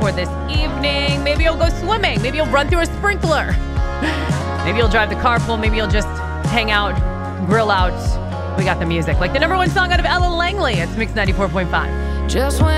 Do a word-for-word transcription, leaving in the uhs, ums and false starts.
for this evening. Maybe you'll go swimming. Maybe you'll run through a sprinkler. Maybe you'll drive the carpool. Maybe you'll just hang out, grill out. We got the music. Like the number one song out of Ellen Langley. It's Mix ninety-four point five. Just when